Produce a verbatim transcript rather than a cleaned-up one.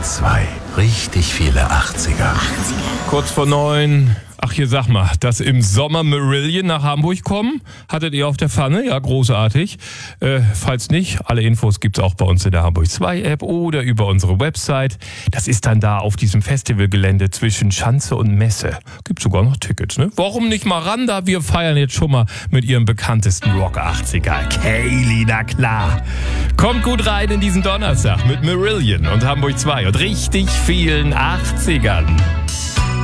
zwei. Richtig viele achtziger. achtziger. Kurz vor neun. Ach, hier sag mal, dass im Sommer Marillion nach Hamburg kommen, hattet ihr auf der Pfanne? Ja, großartig. Äh, falls nicht, alle Infos gibt's auch bei uns in der Hamburg zwei App oder über unsere Website. Das ist dann da auf diesem Festivalgelände zwischen Schanze und Messe. Gibt sogar noch Tickets, ne? Warum nicht mal ran da? Wir feiern jetzt schon mal mit ihrem bekanntesten Rock achtziger. Kaylee, na klar. Kommt gut rein in diesen Donnerstag mit Marillion und Hamburg zwei und richtig vielen achtzigern.